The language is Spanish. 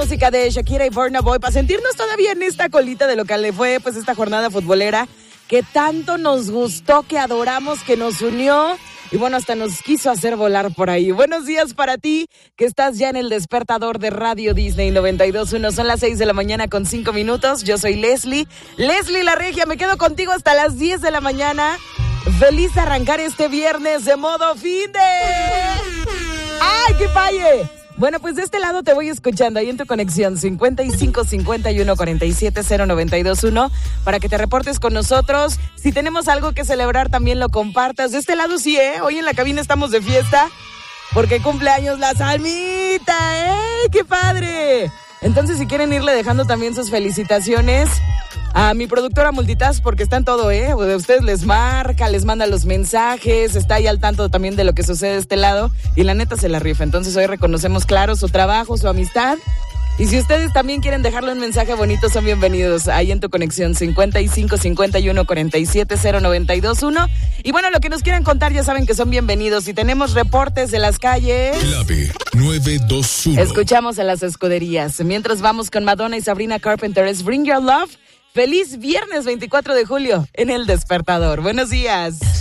música de Shakira y Burna Boy para sentirnos todavía en esta colita de lo que le fue pues esta jornada futbolera que tanto nos gustó, que adoramos, que nos unió y bueno, hasta nos quiso hacer volar por ahí. Buenos días para ti, que estás ya en el despertador de Radio Disney 92.1. Son las 6 de la mañana con 5 minutos. Yo soy Leslie la Regia. Me quedo contigo hasta las 10 de la mañana. Feliz de arrancar este viernes de modo finde. ¡Ay, que falle! Bueno, pues de este lado te voy escuchando ahí en tu conexión 55 51 47 092.1 para que te reportes con nosotros. Si tenemos algo que celebrar, también lo compartas. De este lado sí, hoy en la cabina estamos de fiesta porque cumpleaños la Salmita, ¡qué padre! Entonces, si quieren irle dejando también sus felicitaciones a mi productora Multitask, porque está en todo, ustedes les marca, les manda los mensajes, está ahí al tanto también de lo que sucede de este lado, y la neta se la rifa. Entonces hoy reconocemos, claro, su trabajo, su amistad, y si ustedes también quieren dejarle un mensaje bonito, son bienvenidos ahí en tu conexión 55 51 47 092.1. Y bueno, lo que nos quieran contar ya saben que son bienvenidos. Y tenemos reportes de las calles. Clave 921. Escuchamos a las escuderías. Mientras vamos con Madonna y Sabrina Carpenter, es Bring Your Love. Feliz viernes 24 de julio en El Despertador. Buenos días.